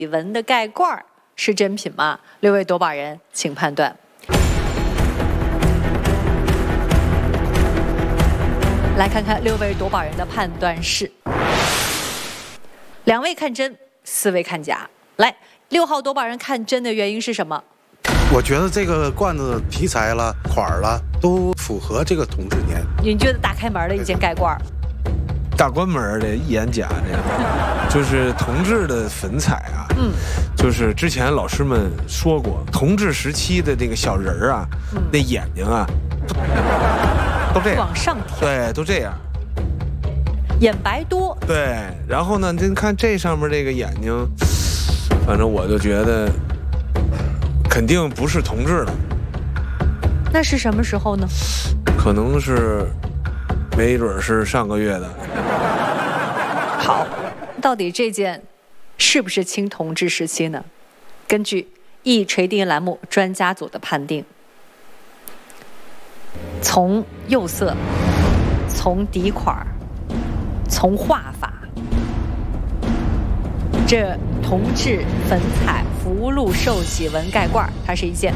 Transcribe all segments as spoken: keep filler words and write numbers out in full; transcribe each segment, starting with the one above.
文的盖罐是真品吗？六位夺宝人，请判断。来看看六位夺宝人的判断是：两位看真，四位看假。来，六号夺宝人看真的原因是什么？ 我觉得这个罐子题材了、款儿了，都符合这个同治年。 你觉得打开门的一件盖罐？ 大关门的一眼假的，就是同治的粉彩啊，嗯，就是之前老师们说过，同治时期的那个小人儿啊，嗯、那眼睛啊，都都这样， 往上挑， 对，都这样， 眼白多， 对。然后呢，您看这上面这个眼睛，反正我就觉得肯定不是同治的。 那是什么时候呢？ 可能是。没准是上个月的。 好，到底这件是不是清同治时期呢？根据一锤定音栏目专家组的判定，从釉色、从底款、从画法，这同治粉彩福禄寿喜文盖罐，它是一件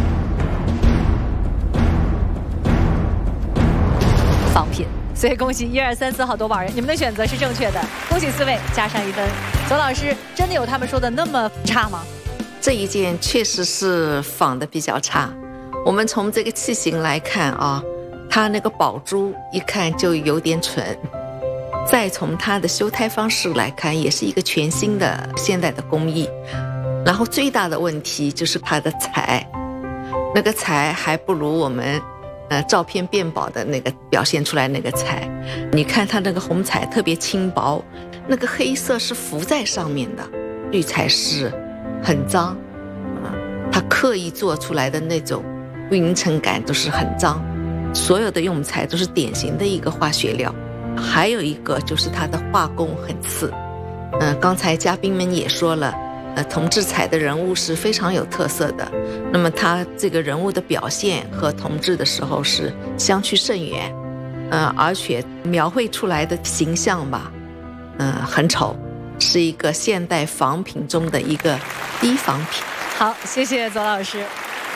仿品。所以恭喜一二三四号夺宝人，你们的选择是正确的，恭喜四位加上一分。左老师，真的有他们说的那么差吗？ 这一件确实是仿的比较差。我们从这个器型来看啊，它那个宝珠一看就有点蠢。再从它的修胎方式来看，也是一个全新的现代的工艺。然后最大的问题就是它的彩，那个彩还不如我们。呃，照片辨宝的那个表现出来那个彩，你看它那个红彩特别轻薄，那个黑色是浮在上面的，绿彩是很脏，啊、呃，它刻意做出来的那种不匀称感都是很脏，所有的用材都是典型的一个化学料。还有一个就是它的画工很次，嗯、呃，刚才嘉宾们也说了。呃，同治彩的人物是非常有特色的，那么他这个人物的表现和同治的时候是相去甚远，呃，而且描绘出来的形象吧，嗯、呃，很丑，是一个现代仿品中的一个低仿品。 好，谢谢左老师。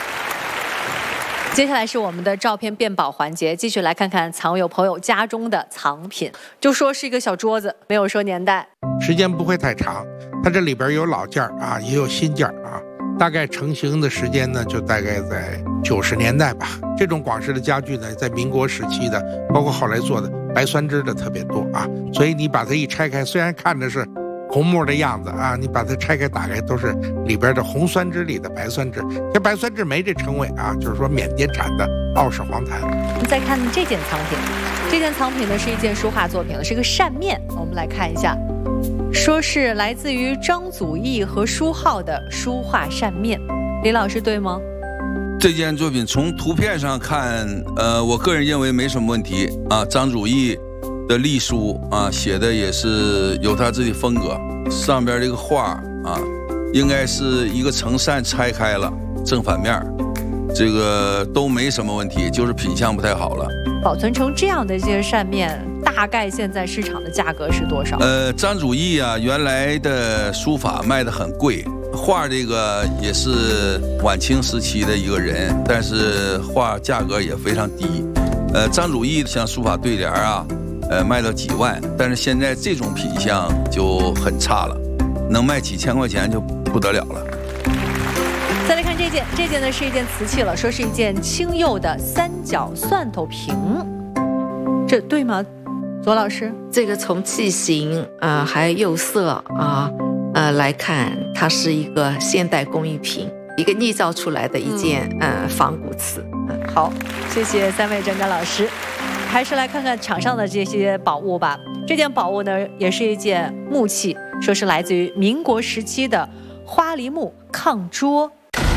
接下来是我们的照片辨宝环节，继续来看看藏友朋友家中的藏品。就说是一个小桌子，没有说年代， 时间不会太长。它这里边有老件啊，也有新件啊，大概成型的时间呢，就大概在九十年代吧。这种广式的家具呢，在民国时期的，包括后来做的白酸枝的特别多啊，所以你把它一拆开，虽然看着是红木的样子啊，你把它拆开打开都是里边的红酸枝里的白酸枝。这白酸枝没这称谓啊，就是说缅甸产的奥氏黄檀。 我们再看这件藏品，这件藏品呢是一件书画作品了，是个扇面。我们来看一下。说是来自于张祖义和舒浩的书画扇面，李老师对吗？ 这件作品从图片上看，呃，我个人认为没什么问题啊。张祖义的隶书啊，写的也是有他自己风格。上边这个画啊，应该是一个成扇拆开了，正反面，这个都没什么问题，就是品相不太好了。 保存成这样的这些扇面，大概现在市场的价格是多少？ 呃，张祖义啊，原来的书法卖得很贵，画这个也是晚清时期的一个人，但是画价格也非常低。呃，张祖义像书法对联啊，呃，卖到几万，但是现在这种品相就很差了，能卖几千块钱就不得了了。 再来看这件，这件呢是一件瓷器了，说是一件青釉的三角蒜头瓶，这对吗？左老师， 这个从器型啊、呃，还有釉色啊，呃来看，它是一个现代工艺品，一个捏造出来的一件、嗯、呃仿古瓷。 嗯，好，谢谢三位专家老师。还是来看看场上的这些宝物吧。这件宝物呢，也是一件木器，说是来自于民国时期的花梨木炕桌。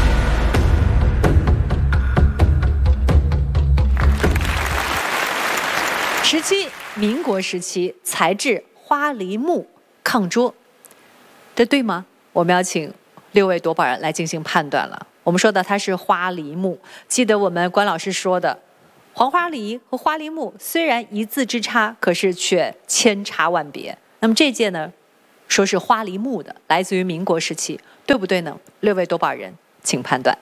时期，民国时期，材质花梨木炕桌，这对吗？我们要请六位夺宝人来进行判断了。我们说的它是花梨木，记得我们关老师说的，黄花梨和花梨木虽然一字之差，可是却千差万别。那么这件呢，说是花梨木的，来自于民国时期， 对不对呢？六位夺宝人，请判断。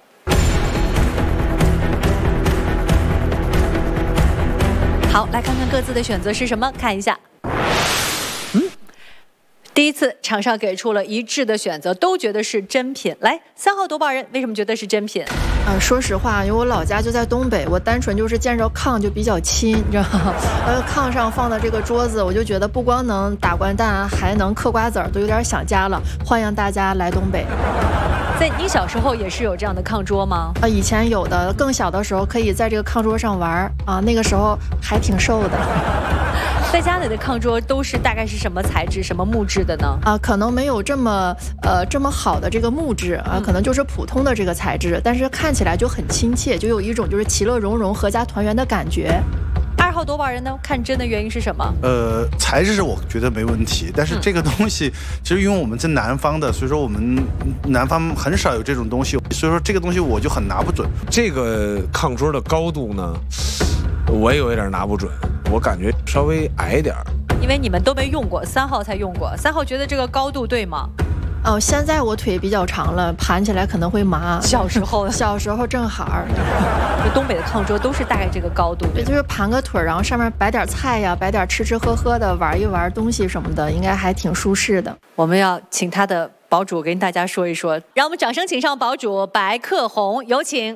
好，来看看各自的选择是什么，看一下。嗯，第一次场上给出了一致的选择，都觉得是真品。来，三号夺宝人为什么觉得是真品？ 呃，说实话，因为我老家就在东北，我单纯就是见着炕就比较亲，你知道吗？呃，炕上放的这个桌子，我就觉得不光能打掼蛋，还能嗑瓜子儿，都有点想家了。欢迎大家来东北。 在你小时候也是有这样的炕桌吗？ 啊，以前有的，更小的时候可以在这个炕桌上玩啊，那个时候还挺瘦的。 在家里的炕桌都是大概是什么材质、什么木质的呢？ 啊，可能没有这么呃这么好的这个木质啊，可能就是普通的这个材质，但是看起来就很亲切，就有一种就是其乐融融、合家团圆的感觉。 二号夺宝人呢？看真的原因是什么？ 呃，材质我觉得没问题，但是这个东西、嗯、其实因为我们在南方的，所以说我们南方很少有这种东西，所以说这个东西我就很拿不准。 这个炕桌的高度呢，我也有一点拿不准，我感觉稍微矮一点。 因为你们都没用过，三号才用过。三号觉得这个高度对吗？ 哦，现在我腿比较长了，盘起来可能会麻。 小时候， 小时候正好。 东北的炕桌都是大概这个高度， 对，就是盘个腿，然后上面摆点菜呀，摆点吃吃喝喝的，玩一玩东西什么的，应该还挺舒适的。 我们要请他的堡主跟大家说一说，让我们掌声请上堡主白克宏，有请。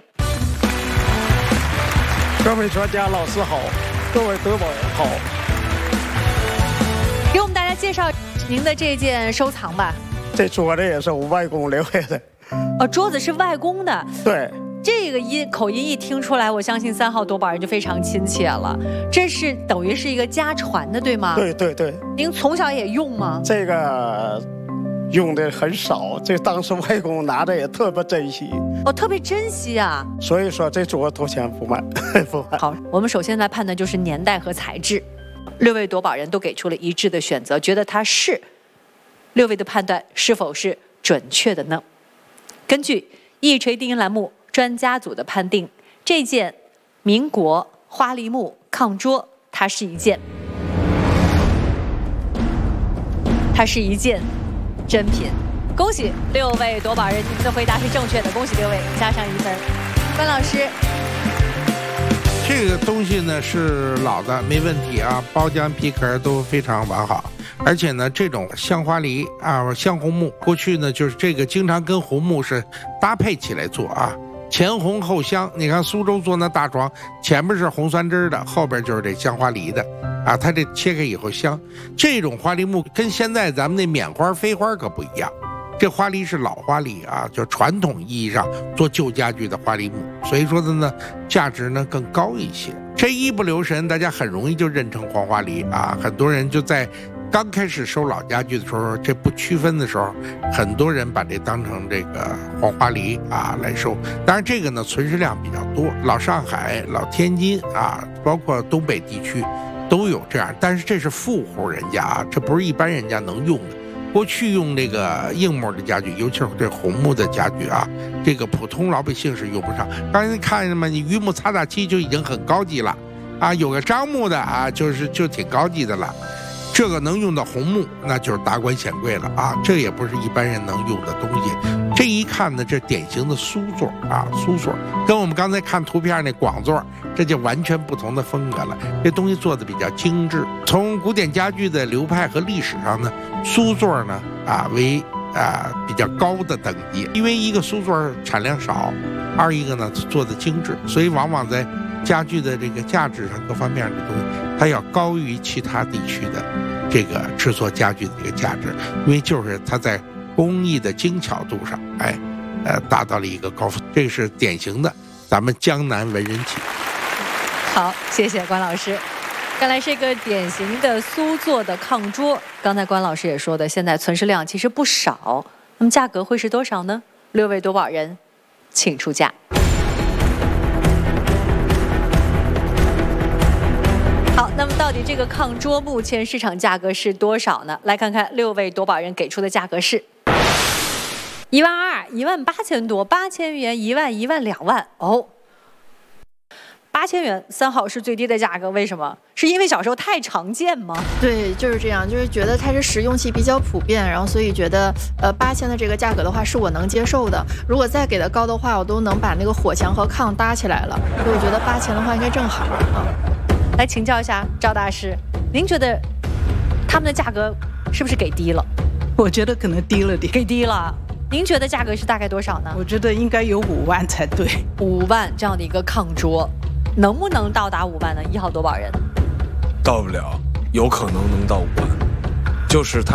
各位专家老师好，各位夺宝人好。 给我们大家介绍您的这件收藏吧。 这桌子也是我外公留下的。 哦，桌子是外公的。 对。 这个音口音一听出来，我相信三号夺宝人就非常亲切了。这是等于是一个家传的，对吗？ 对对对。 您从小也用吗？ 这个用的很少，这当时外公拿的也特别珍惜。 哦，特别珍惜啊。 所以说这桌多钱不卖，不卖。 好，我们首先来判断就是年代和材质。六位夺宝人都给出了一致的选择，觉得它是。六位的判断是否是准确的呢？根据一锤定音栏目专家组的判定，这件民国花梨木炕桌，它是一件，它是一件真品。恭喜六位夺宝人，你们的回答是正确的，恭喜六位，加上一分。关老师， 这个东西呢是老的，没问题啊，包浆皮壳都非常完好。而且呢，这种香花梨啊、香红木，过去呢就是这个经常跟红木是搭配起来做啊，前红后香。你看苏州做那大床，前面是红酸枝的，后边就是这香花梨的啊，它这切开以后香。这种花梨木跟现在咱们那缅花、飞花可不一样，这花梨是老花梨啊，就传统意义上做旧家具的花梨木，所以说的呢，价值呢更高一些。这一不留神，大家很容易就认成黄花梨啊，很多人就在刚开始收老家具的时候，这不区分的时候，很多人把这当成这个黄花梨啊来收。当然这个呢存世量比较多，老上海、老天津啊，包括东北地区都有这样，但是这是富户人家啊，这不是一般人家能用的。过去用这个硬木的家具，尤其是这红木的家具啊，这个普通老百姓是用不上。刚才看见吗？你榆木擦打漆就已经很高级了啊，有个樟木的啊，就是就挺高级的了。这个能用到红木，那就是达官显贵了啊！这也不是一般人能用的东西。这一看呢，这典型的苏座啊，苏座跟我们刚才看图片那广座，这就完全不同的风格了。这东西做的比较精致。从古典家具的流派和历史上呢，苏座呢啊为啊比较高的等级，因为一个苏座产量少，二一个呢做的精致，所以往往在家具的这个价值上各方面的东西，它要高于其他地区的这个制作家具的这个价值，因为就是它在工艺的精巧度上，哎，呃，达到了一个高峰。这个是典型的咱们江南文人起。 好，谢谢关老师。看来是一个典型的苏座的炕桌。刚才关老师也说的，现在存世量其实不少。那么价格会是多少呢？六位夺宝人，请出价。好，那么到底这个炕桌目前市场价格是多少呢？来看看六位夺宝人给出的价格是一万二、一万八千多、八千元、一万、一万、两万。哦， 八千元三号是最低的价格，为什么？是因为小时候太常见吗？ 对，就是这样，就是觉得它是实用性比较普遍，然后所以觉得呃八千的这个价格的话是我能接受的。如果再给的高的话，我都能把那个火墙和炕搭起来了，所以我觉得八千的话应该正好啊。 来请教一下赵大师，您觉得他们的价格是不是给低了？ 我觉得可能低了点， 给低了。您觉得价格是大概多少呢？ 我觉得应该有五万才对。 五万这样的一个炕桌，能不能到达五万呢？一号多宝人， 到不了，有可能能到五万，就是它。